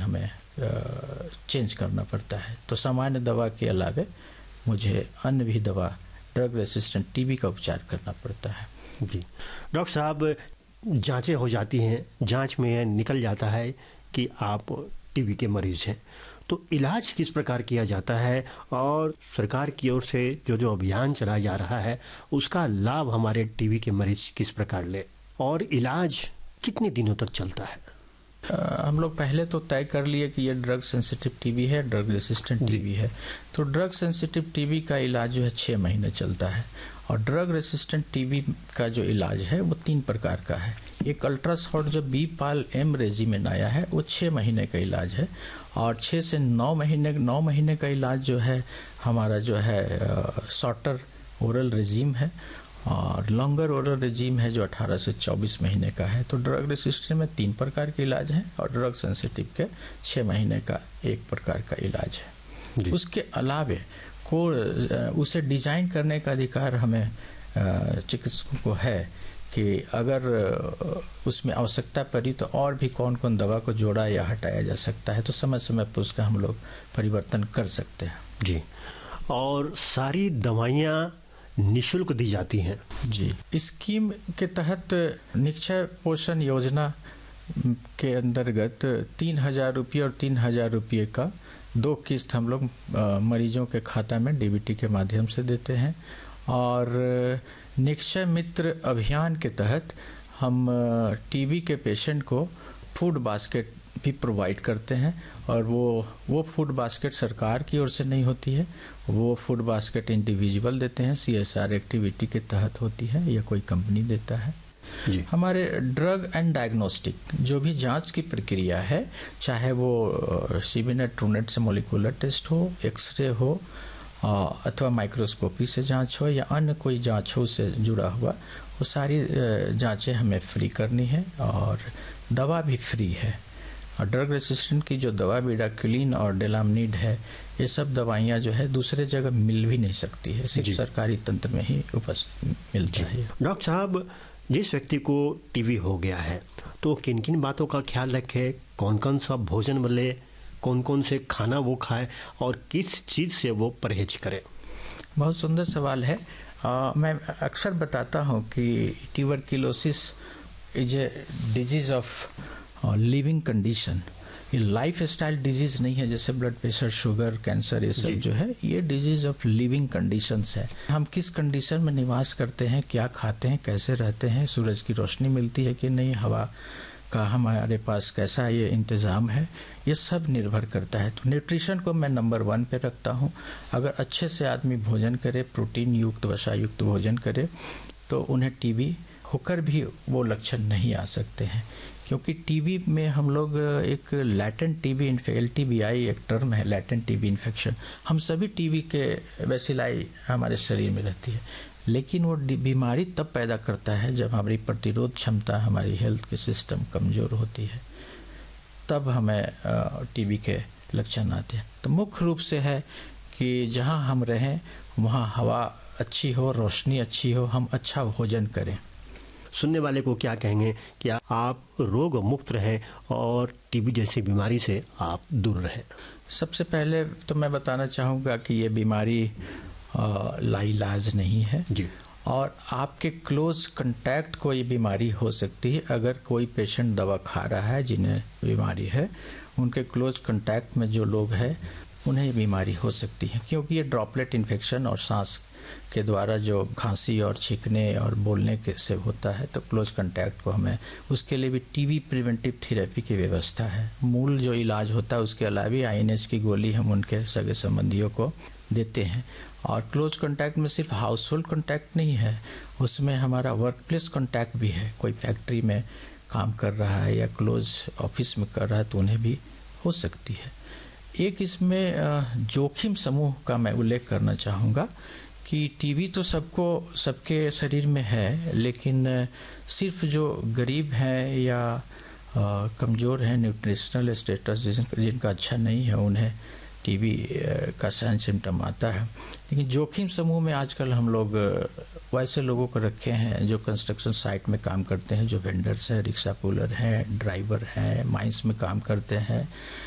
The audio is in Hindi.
हमें चेंज करना पड़ता है। तो सामान्य दवा के अलावे मुझे अन्य भी दवा ड्रग रेसिस्टेंट टीबी का उपचार करना पड़ता है। जी डॉक्टर साहब, जांचें हो जाती हैं, जांच में निकल जाता है कि आप टीबी के मरीज हैं, तो इलाज किस प्रकार किया जाता है और सरकार की ओर से जो अभियान चलाया जा रहा है उसका लाभ हमारे टीबी के मरीज किस प्रकार ले और इलाज कितने दिनों तक चलता है? हम लोग पहले तो तय कर लिए कि ये ड्रग सेंसिटिव टीबी है, ड्रग रेसिस्टेंट टीबी है। तो ड्रग सेंसिटिव टीबी का इलाज जो है 6 महीने चलता है और ड्रग रेसिस्टेंट टीबी का जो इलाज है वो 3 प्रकार का है। एक अल्ट्रासाउंड जो B-PAL-M रेजिमेन आया है वो 6 महीने का इलाज है और 6 से 9 महीने का इलाज जो है हमारा जो है शॉर्टर ओरल रेजिम है और लॉन्गर ओरल रेजिम है जो 18 से 24 महीने का है। तो ड्रग रेसिस्टेंट में 3 प्रकार के इलाज हैं और ड्रग सेंसिटिव के 6 महीने का 1 प्रकार का इलाज है। उसके अलावे को उसे डिजाइन करने का अधिकार हमें चिकित्सकों को है कि अगर उसमें आवश्यकता पड़ी तो और भी कौन कौन दवा को जोड़ा या हटाया जा सकता है, तो समय समय पर उसका हम लोग परिवर्तन कर सकते हैं। जी, और सारी दवाइयाँ निःशुल्क दी जाती हैं? जी, स्कीम के तहत निक्षय पोषण योजना के अंतर्गत 3,000 रुपये और 3,000 रुपये का 2 किस्त हम लोग मरीजों के खाता में डीबीटी के माध्यम से देते हैं और निक्षय मित्र अभियान के तहत हम टीबी के पेशेंट को फूड बास्केट भी प्रोवाइड करते हैं और वो फूड बास्केट सरकार की ओर से नहीं होती है, वो फूड बास्केट इंडिविजुअल देते हैं, CSR एक्टिविटी के तहत होती है या कोई कंपनी देता है। जी। हमारे ड्रग एंड डायग्नोस्टिक जो भी जांच की प्रक्रिया है, चाहे वो सीबीनेट ट्रूनेट से मोलिकुलर टेस्ट हो, एक्सरे हो अथवा माइक्रोस्कोपी से जांच हो या अन्य कोई जांच हो उससे जुड़ा हुआ, वो सारी जांचें हमें फ्री करनी है और दवा भी फ्री है। और ड्रग रेसिस्टेंट की जो दवा बीडाक्विलिन और डेलामिनिड है, ये सब दवाइयाँ जो है दूसरे जगह मिल भी नहीं सकती है, सिर्फ सरकारी तंत्र में ही मिलता है। डॉक्टर साहब, जिस व्यक्ति को टीबी हो गया है तो किन किन बातों का ख्याल रखे, कौन कौन सा भोजन मिले, कौन कौन से खाना वो खाए और किस चीज़ से वो परहेज करे? बहुत सुंदर सवाल है। मैं अक्सर बताता हूँ कि tuberculosis is a disease of living condition. ये लाइफ स्टाइल डिजीज़ नहीं है जैसे ब्लड प्रेशर, शुगर, कैंसर, ये सब जो है ये डिजीज़ ऑफ लिविंग कंडीशंस है। हम किस कंडीशन में निवास करते हैं, क्या खाते हैं, कैसे रहते हैं, सूरज की रोशनी मिलती है कि नहीं, हवा का हमारे पास कैसा ये इंतज़ाम है, ये सब निर्भर करता है। तो न्यूट्रिशन को मैं नंबर 1 पे रखता हूँ। अगर अच्छे से आदमी भोजन करे, प्रोटीन युक्त, वसा युक्त भोजन करे, तो उन्हें टीबी होकर भी वो लक्षण नहीं आ सकते हैं। क्योंकि टीबी में हम लोग एक लैटेंट टीबी LTBI एक टर्म है, लैटेंट टीबी इन्फेक्शन। हम सभी टीबी के बैसिलाई हमारे शरीर में रहती है, लेकिन वो बीमारी तब पैदा करता है जब हमारी प्रतिरोध क्षमता, हमारी हेल्थ के सिस्टम कमज़ोर होती है, तब हमें टीबी के लक्षण आते हैं। तो मुख्य रूप से है कि जहाँ हम रहें वहाँ हवा अच्छी हो, रोशनी अच्छी हो, हम अच्छा भोजन करें। सुनने वाले को क्या कहेंगे कि आप रोग मुक्त रहें और टीबी जैसी बीमारी से आप दूर रहें? सबसे पहले तो मैं बताना चाहूँगा कि ये बीमारी लाइलाज नहीं है जी। और आपके क्लोज कांटेक्ट को ये बीमारी हो सकती है। अगर कोई पेशेंट दवा खा रहा है जिन्हें बीमारी है, उनके क्लोज कांटेक्ट में जो लोग हैं उन्हें ये बीमारी हो सकती है, क्योंकि ये ड्रॉपलेट इन्फेक्शन और सांस के द्वारा जो खांसी और छींकने और बोलने के से होता है। तो क्लोज कांटेक्ट को हमें, उसके लिए भी टीबी प्रिवेंटिव थेरेपी की व्यवस्था है। मूल जो इलाज होता है उसके अलावा INH की गोली हम उनके सगे संबंधियों को देते हैं। और क्लोज कांटेक्ट में सिर्फ हाउस होल्ड कांटेक्ट नहीं है, उसमें हमारा वर्क प्लेस कांटेक्ट भी है। कोई फैक्ट्री में काम कर रहा है या क्लोज ऑफिस में कर रहा है तो उन्हें भी हो सकती है। एक इसमें जोखिम समूह का मैं उल्लेख करना चाहूँगा कि टीबी तो सबके शरीर में है, लेकिन सिर्फ जो गरीब हैं या कमज़ोर हैं, न्यूट्रिशनल स्टेटस जिनका अच्छा नहीं है, उन्हें टीबी का साइन सिम्टम आता है। लेकिन जोखिम समूह में आजकल हम लोग वैसे लोगों को रखे हैं जो कंस्ट्रक्शन साइट में काम करते हैं, जो वेंडर्स हैं, रिक्शा पुलर हैं, ड्राइवर हैं, माइंस में काम करते हैं,